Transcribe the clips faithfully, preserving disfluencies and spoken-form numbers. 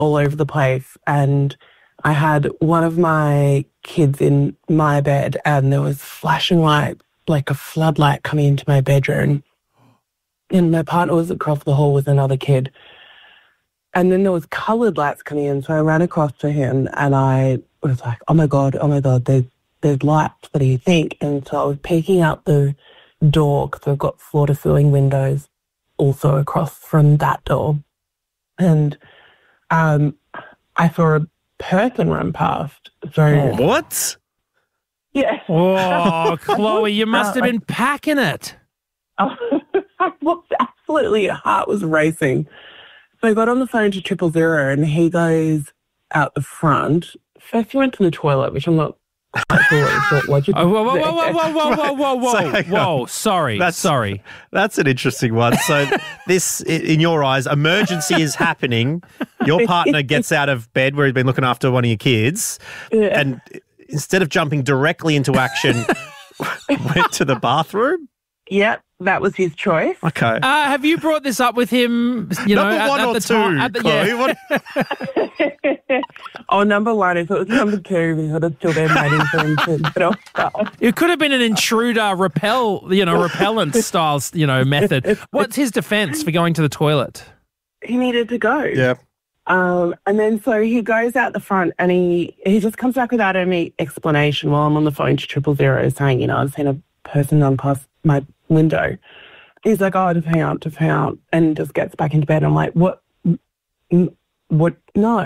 all over the place. And I had one of my kids in my bed and there was flashing light, like a floodlight coming into my bedroom. And my partner was across the hall with another kid. And then there was coloured lights coming in. So I ran across to him and I was like, oh my God, oh my God, there's, there's lights. What do you think? And so I was peeking out the door because I've got floor-to-ceiling windows also across from that door. And um, I saw a person run past. So what? Yeah. Oh, Chloe, you must have been packing it. I was absolutely, heart was racing. So I got on the phone to triple zero and he goes out the front. First he went to the toilet, which I'm not quite sure what he thought was. Oh, whoa, whoa, whoa, whoa, whoa, whoa, whoa, whoa, So, whoa, sorry, That's- sorry. That's an interesting one. So this, i- in your eyes, emergency is happening. Your partner gets out of bed where he's been looking after one of your kids Yeah. and instead of jumping directly into action, went to the bathroom? Yep, that was his choice. Okay. Uh, have you brought this up with him, you know, Number at, one at or the two, time? At the, Chloe? yeah. What- Oh, number one. If it was number two, we would have still been waiting for him to get off that. It could have been an intruder repel, you know, repellent style, you know, method. What's his defense for going to the toilet? He needed to go. Yeah. Um, and then so he goes out the front and he, he just comes back without any explanation while I'm on the phone to triple zero saying, you know, I've seen a person run past my window. He's like, oh, just hang out, just hang out, and just gets back into bed. I'm like, what? N- What? No.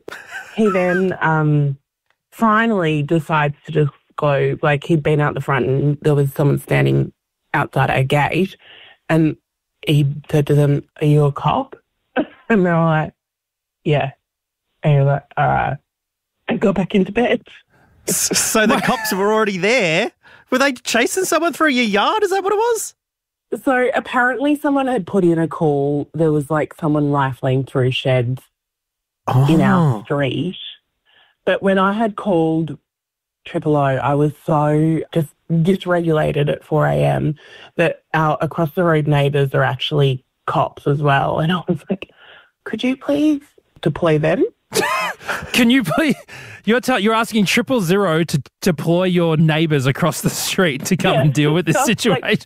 He then um, finally decides to just go, like he'd been out the front and there was someone standing outside a gate and he said to them, are you a cop? And they were like, yeah. And he was like, all right. And go back into bed. S- So the cops were already there. Were they chasing someone through your yard? Is that what it was? So apparently someone had put in a call. There was like someone rifling through sheds in our street. But when I had called Triple O, I was so just dysregulated at four a.m. that our across the road neighbours are actually cops as well. And I was like, could you please deploy them? Can you please? You're tell, you're asking triple zero to deploy your neighbours across the street to come Yeah. and deal with this Just situation. like-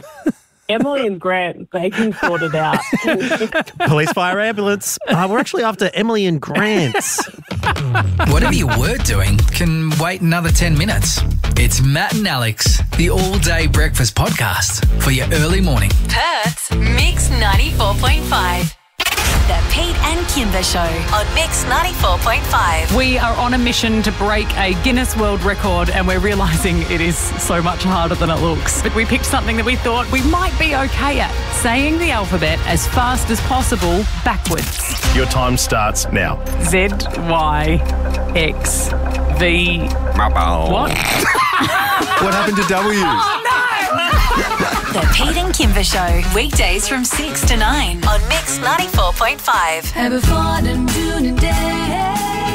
Emily and Grant, they can sort it out. Police, fire, ambulance. Uh, we're actually after Emily and Grant. Whatever you were doing can wait another ten minutes. It's Matt and Alex, the all-day breakfast podcast for your early morning. Perth's Mix ninety-four point five. The Pete and Kimber Show on Mix ninety-four point five. We are on a mission to break a Guinness World Record and we're realising it is so much harder than it looks. But we picked something that we thought we might be okay at, saying the alphabet as fast as possible backwards. Your time starts now. Z, Y, X, V... What? What happened to W? The Pete and Kimber Show, weekdays from six to nine on Mix ninety-four point five. Have a fun and Doonan day.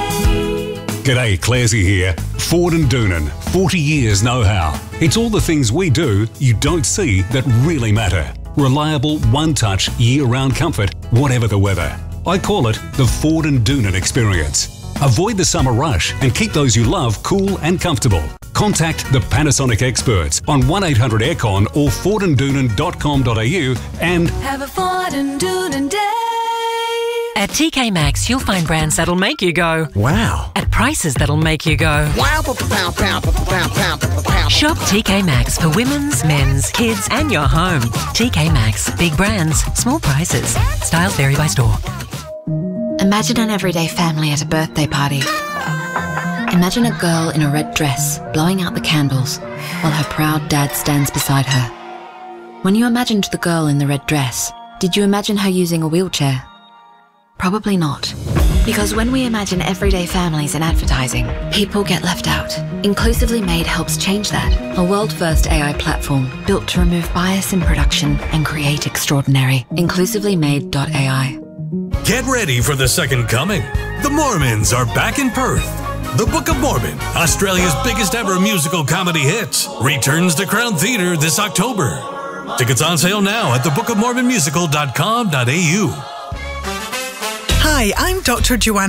G'day, Clarsey here. Ford and Doonan, forty years know-how. It's all the things we do you don't see that really matter. Reliable, one-touch, year-round comfort, whatever the weather. I call it the Ford and Doonan experience. Avoid the summer rush and keep those you love cool and comfortable. Contact the Panasonic experts on one eight hundred aircon or ford and doonan dot com dot a u and Have a fun and Doonan day. At T K Maxx, you'll find brands that'll make you go, Wow. at prices that'll make you go. Wow, pow, pow, pow, pow, pow, pow, pow, pow. Shop T K Maxx for women's, men's, kids, and your home. T K Maxx, big brands, small prices. Styles vary by store. Imagine an everyday family at a birthday party. Imagine a girl in a red dress blowing out the candles while her proud dad stands beside her. When you imagined the girl in the red dress, did you imagine her using a wheelchair? Probably not. Because when we imagine everyday families in advertising, people get left out. Inclusively Made helps change that. A world-first A I platform built to remove bias in production and create extraordinary. inclusively made dot A I. Get ready for the second coming. The Mormons are back in Perth. The Book of Mormon, Australia's biggest ever musical comedy hit, returns to Crown Theatre this October. Tickets on sale now at the book of mormon musical dot com dot a u. Hi, I'm Doctor Joanna